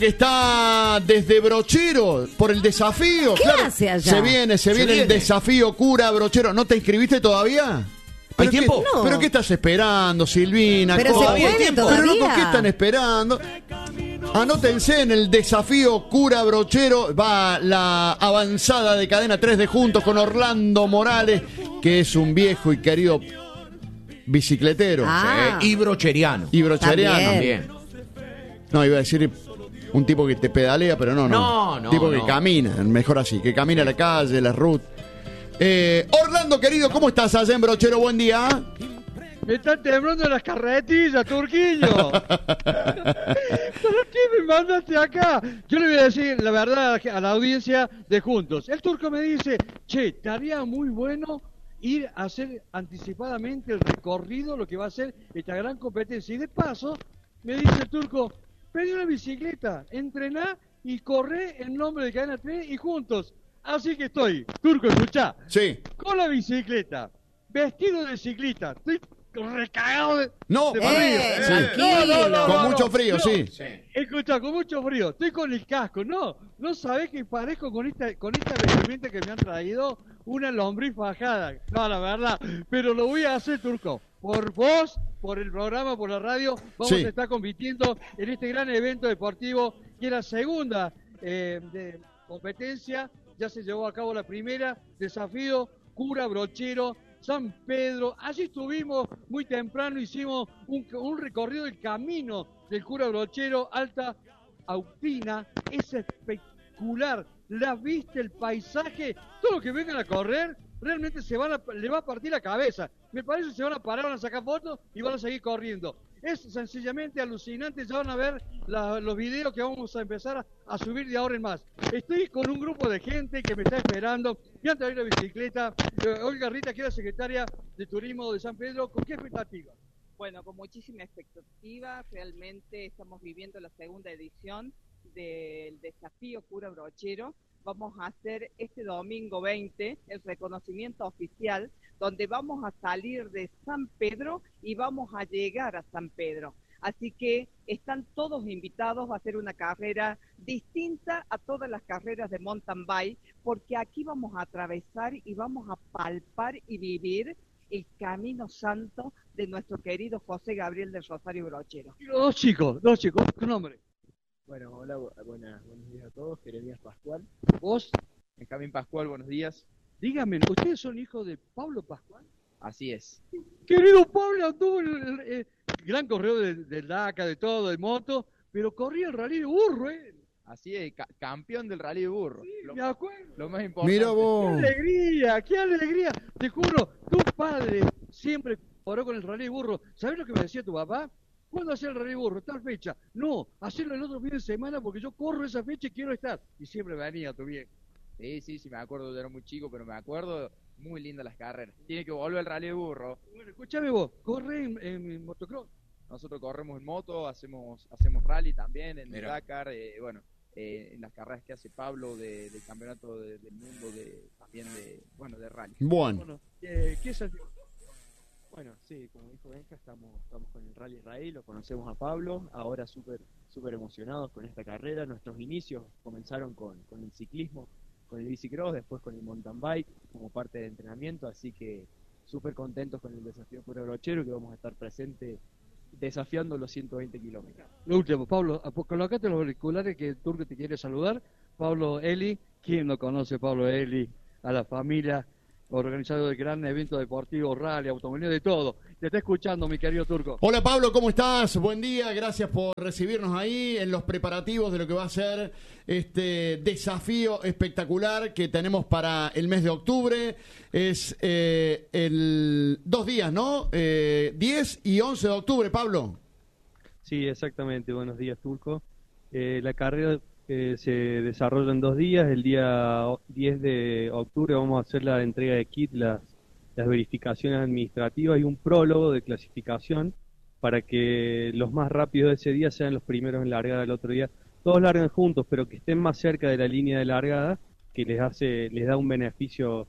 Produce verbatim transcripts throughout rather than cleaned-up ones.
que está desde Brochero por el desafío. ¿Qué Claro, hace allá? Se viene, se, Se viene, viene. el desafío Cura Brochero. ¿No te inscribiste todavía? ¿Hay ¿Pero tiempo? qué- No. ¿Pero qué estás esperando, Silvina? Pero se ¿Cómo? Todavía hay puede tiempo. Pero loco, todavía. ¿qué están esperando? Anótense en el desafío Cura Brochero. Va la avanzada de Cadena tres de Juntos con Orlando Morales, que es un viejo y querido bicicletero. Ah. Eh, y brocheriano. Y brocheriano. También. También. No, iba a decir un tipo que te pedalea, pero no, no. No, no, tipo que no. camina, mejor así, que camina la calle, la ruta. Eh, Orlando, querido, ¿cómo estás allá en Brochero? Buen día. Me están temblando las carretillas, Turquillo. ¿Por qué me mandaste acá? Yo le voy a decir la verdad a la- a la audiencia de Juntos. El turco me dice, che, estaría muy bueno ir a hacer anticipadamente el recorrido, lo que va a ser esta gran competencia. Y de paso, me dice el turco, pedí una bicicleta, entrená y corré en nombre de Cadena tres y Juntos. Así que estoy, turco, escuchá, Sí. con la bicicleta, vestido de ciclista, estoy recagado de... No, de Eh, frío. Sí. tranquilo. Con mucho frío, no. sí. Escucha, con mucho frío, estoy con el casco, no, no sabés que parezco con esta, con esta vestimenta que me han traído una lombriz fajada, no, la verdad, pero lo voy a hacer, turco, por vos, por el programa, por la radio, vamos Sí. a estar compitiendo en este gran evento deportivo, que es la segunda eh, de competencia, ya se llevó a cabo la primera, desafío Cura Brochero, San Pedro, allí estuvimos muy temprano, hicimos un, un recorrido del camino del Cura Brochero, Alta Aupina, es espectacular, la vista, el paisaje, todo lo que vengan a correr, realmente se van a, le va a partir la cabeza, me parece que se van a parar, van a sacar fotos y van a seguir corriendo. Es sencillamente alucinante, ya van a ver la- los videos que vamos a empezar a, a subir de ahora en más. Estoy con un grupo de gente que me está esperando, me han traído la bicicleta. Eh, Olga Rita, que es la secretaria de Turismo de San Pedro, ¿con qué expectativa? Bueno, con muchísima expectativa, realmente estamos viviendo la segunda edición del desafío Cura Brochero. Vamos a hacer este domingo veinte el reconocimiento oficial, donde vamos a salir de San Pedro y vamos a llegar a San Pedro. Así que están todos invitados a hacer una carrera distinta a todas las carreras de mountain bike, porque aquí vamos a atravesar y vamos a palpar y vivir el camino santo de nuestro querido José Gabriel del Rosario Brochero. Dos chicos, dos chicos, ¿tu nombre? Bueno, hola, bu- buenas, buenos días a todos. Jeremías Pascual. Vos, Benjamín Pascual, buenos días. díganme, ¿ustedes son hijos de Pablo Pascual? Así es. Querido Pablo, anduvo en el, el- el gran correo del de DACA, de todo, de moto, pero corría el rally de burro, ¿eh? Así es, ca- campeón del rally de burro. Sí, Lo, me acuerdo. lo más importante. Mira ¡Qué vos. alegría! ¡Qué alegría! Te juro, tu padre siempre corrió con el rally de burro. ¿Sabes lo que me decía tu papá? ¿Cuándo hacer el rally de burro? Tal fecha. No, hacerlo el otro fin de semana porque yo corro esa fecha y quiero estar. Y siempre venía tu viejo. Sí, sí, sí, me acuerdo, yo era muy chico, pero me acuerdo, muy lindas las carreras. Tiene que volver el rally de burro. Bueno, escúchame vos, corre en, en motocross. Nosotros corremos en moto, hacemos hacemos rally también en el Mira. Dakar, eh, bueno, eh, en las carreras que hace Pablo de- del campeonato de- del mundo, de también de, bueno, de rally. Bueno. Bueno, eh, ¿qué es el Bueno, sí, como dijo Benja, estamos, estamos con el Rally Israel, lo conocemos a Pablo, ahora súper súper emocionados con esta carrera. Nuestros inicios comenzaron con, con el ciclismo, con el bicicross, después con el mountain bike como parte del entrenamiento, así que súper contentos con el desafío Cura Brochero, que vamos a estar presentes desafiando los ciento veinte kilómetros. Lo último, Pablo, apo- colocate los auriculares que el turco te quiere saludar. Pablo Eli, ¿quién no conoce a Pablo Eli? A la familia, organizador del gran evento deportivo, rally, automovilismo, de todo. Te está escuchando, mi querido turco. Hola Pablo, ¿cómo estás? Buen día, gracias por recibirnos ahí en los preparativos de lo que va a ser este desafío espectacular que tenemos para el mes de octubre. Es eh, el dos días, ¿no? Eh, diez y once de octubre, Pablo. Sí, exactamente, buenos días Turco. Eh, la carrera eh, se desarrolla en dos días, el día o- diez de octubre vamos a hacer la entrega de kit, las, las verificaciones administrativas y un prólogo de clasificación para que los más rápidos de ese día sean los primeros en largada el otro día. Todos largan juntos, pero que estén más cerca de la línea de largada, que les hace, les da un beneficio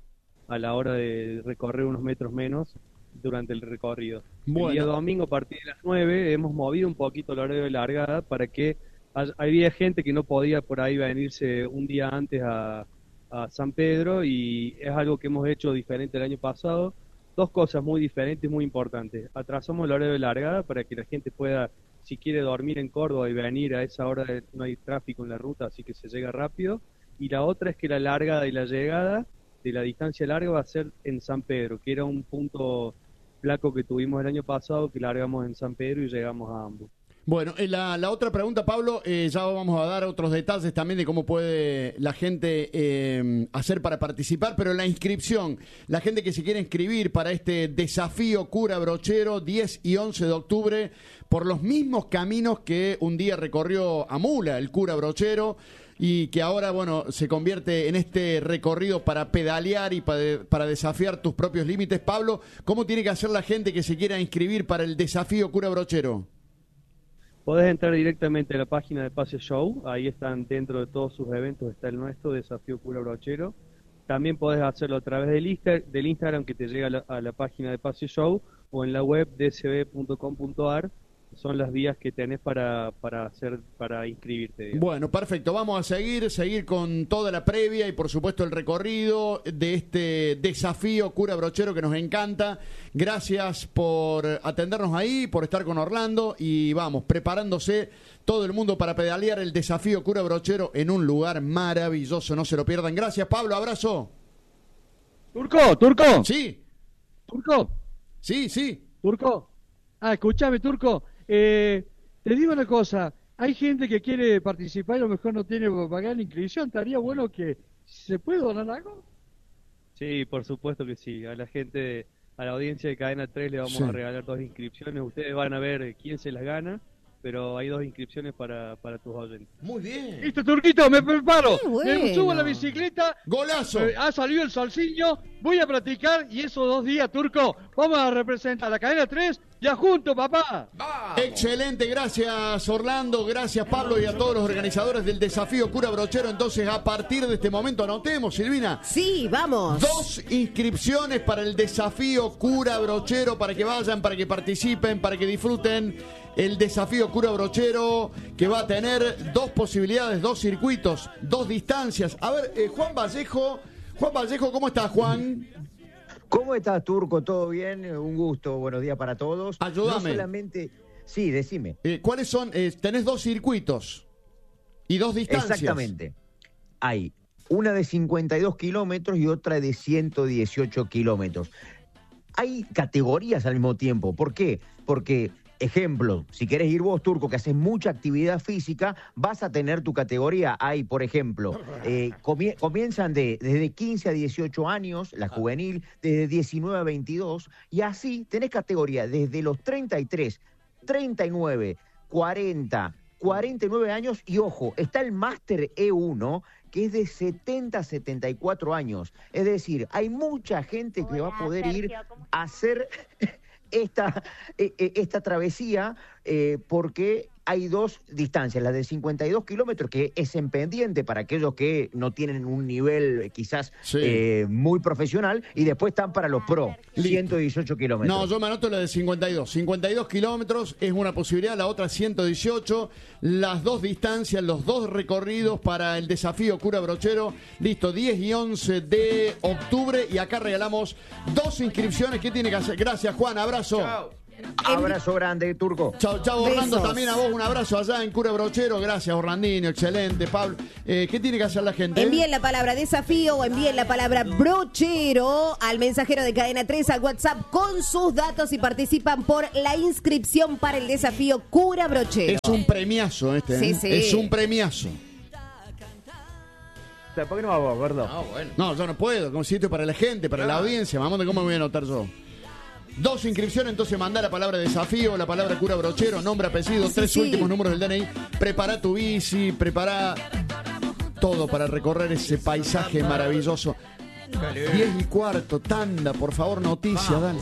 a la hora de recorrer unos metros menos durante el recorrido. El día Bueno, domingo a partir de las nueve hemos movido un poquito el horario de largada para que había gente que no podía por ahí venirse un día antes a, a San Pedro, y es algo que hemos hecho diferente el año pasado. Dos cosas muy diferentes, muy importantes. Atrasamos el horario de largada para que la gente pueda, si quiere dormir en Córdoba y venir a esa hora, de, no hay tráfico en la ruta, así que se llega rápido. Y la otra es que la largada y la llegada de la distancia larga va a ser en San Pedro, que era un punto flaco que tuvimos el año pasado, que largamos en San Pedro y llegamos a ambos. Bueno, eh, la, la otra pregunta, Pablo, eh, ya vamos a dar otros detalles también de cómo puede la gente eh, hacer para participar, pero la inscripción, la gente que se quiere inscribir para este desafío Cura Brochero, diez y once de octubre, por los mismos caminos que un día recorrió a mula el Cura Brochero, y que ahora, bueno, se convierte en este recorrido para pedalear y para, para desafiar tus propios límites. Pablo, ¿cómo tiene que hacer la gente que se quiera inscribir para el desafío Cura Brochero? Podés entrar directamente a la página de Pase Show, ahí están dentro de todos sus eventos, está el nuestro, Desafío Cura Brochero. También podés hacerlo a través del, Insta, del Instagram, que te llega a la, a la página de Pase Show, o en la web d s b punto com punto a r. Son las vías que tenés para, para hacer para inscribirte, digamos. Bueno, perfecto. Vamos a seguir, seguir con toda la previa y por supuesto el recorrido de este desafío Cura Brochero que nos encanta. Gracias por atendernos ahí, por estar con Orlando, y vamos, preparándose todo el mundo para pedalear el desafío Cura Brochero en un lugar maravilloso. No se lo pierdan. Gracias, Pablo. Abrazo. Turco, Turco. Sí. Turco. Sí, sí. Turco. Ah, escúchame, Turco. Eh, te digo una cosa, hay gente que quiere participar y a lo mejor no tiene para pagar la inscripción. ¿Estaría bueno que se puede donar algo? Sí, por supuesto que sí. A la gente, a la audiencia de Cadena tres le vamos sí. a regalar dos inscripciones. Ustedes van a ver quién se las gana, pero hay dos inscripciones para, para tus oyentes. Muy bien. Listo, Turquito, me preparo. Bueno. Me subo a la bicicleta. ¡Golazo! Eh, ha salido el solciño. Voy a practicar y esos dos días, Turco, vamos a representar a la Cadena tres ya juntos, papá. ¡Vamos! Excelente, gracias Orlando, gracias Pablo y a todos los organizadores del desafío Cura Brochero. Entonces, a partir de este momento, anotemos, Silvina. Sí, vamos. Dos inscripciones para el desafío Cura Brochero, para que vayan, para que participen, para que disfruten el desafío Cura Brochero, que va a tener dos posibilidades, dos circuitos, dos distancias. A ver, eh, Juan Vallejo, Juan Vallejo, ¿cómo estás, Juan? ¿Cómo estás, Turco? ¿Todo bien? Un gusto, buenos días para todos. Ayúdame. No solamente... Sí, decime. Eh, ¿Cuáles son? Eh, tenés dos circuitos y dos distancias. Exactamente. Hay una de cincuenta y dos kilómetros y otra de ciento dieciocho kilómetros. Hay categorías al mismo tiempo. ¿Por qué? Porque... Ejemplo, si querés ir vos, Turco, que haces mucha actividad física, vas a tener tu categoría. Hay, por ejemplo, eh, comie- comienzan de, desde quince a dieciocho años, la juvenil, desde diecinueve a veintidós, y así tenés categoría desde los treinta y tres, treinta y nueve, cuarenta, cuarenta y nueve años, y ojo, está el Máster E uno, que es de setenta a setenta y cuatro años. Es decir, hay mucha gente que va a poder ir a hacer... Esta, esta travesía eh, porque hay dos distancias, la de cincuenta y dos kilómetros, que es en pendiente para aquellos que no tienen un nivel quizás sí. eh, muy profesional, y después están para los pro, ciento dieciocho kilómetros. No, yo me anoto la de cincuenta y dos. cincuenta y dos kilómetros es una posibilidad, la otra ciento dieciocho. Las dos distancias, los dos recorridos para el desafío Cura Brochero. Listo, diez y once de octubre, y acá regalamos dos inscripciones. ¿Qué tiene que hacer? Gracias, Juan, abrazo. Chao. Abrazo grande, Turco. Chao, chao, Orlando. También a vos un abrazo allá en Cura Brochero. Gracias, Orlandino. Excelente, Pablo. Eh, ¿Qué tiene que hacer la gente? Envíen la palabra desafío o envíen la palabra brochero al mensajero de Cadena tres al WhatsApp con sus datos y participan por la inscripción para el desafío Cura Brochero. Es un premiazo este, ¿eh? Sí, sí. Es un premiazo. ¿Por qué no vamos, verdad? No, bueno. No, yo no puedo. Como sitio para la gente, para claro. la audiencia. Vamos, ¿cómo me voy a anotar yo? Dos inscripciones, entonces manda la palabra desafío, la palabra Cura Brochero, nombre, apellido, sí, tres sí. últimos números del D N I. Prepara tu bici, prepara todo para recorrer ese paisaje maravilloso. Diez y cuarto, tanda, por favor, noticia, dale.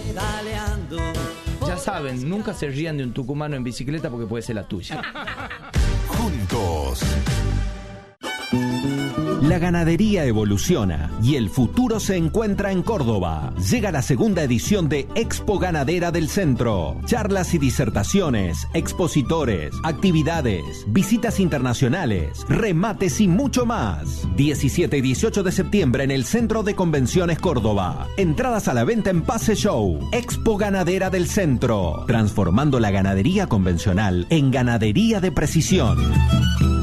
Ya saben, nunca se rían de un tucumano en bicicleta porque puede ser la tuya. Juntos. La ganadería evoluciona y el futuro se encuentra en Córdoba. Llega la segunda edición de Expo Ganadera del Centro. Charlas y disertaciones, expositores, actividades, visitas internacionales, remates y mucho más. diecisiete y dieciocho de septiembre en el Centro de Convenciones Córdoba. Entradas a la venta en Pase Show. Expo Ganadera del Centro. Transformando la ganadería convencional en ganadería de precisión.